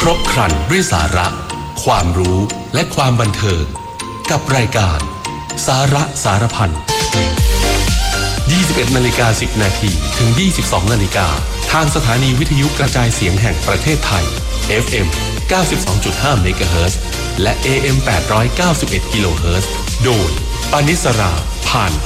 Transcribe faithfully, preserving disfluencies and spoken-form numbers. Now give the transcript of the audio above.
รบครันด้วยสาระความรู้และความบันเทิงกับรายการสาระสารพัน ยี่สิบเอ็ดนาฬิกาสิบนาทีถึงยี่สิบสองนาฬิกาทางสถานีวิทยุกระจายเสียงแห่งประเทศไทย เอฟ เอ็ม เก้าสิบสองจุดห้า เมกะเฮิรตซ์ และ เอ เอ็ม แปดร้อยเก้าสิบเอ็ด กิโลเฮิรตซ์ โดยปานิสรา ผ่าน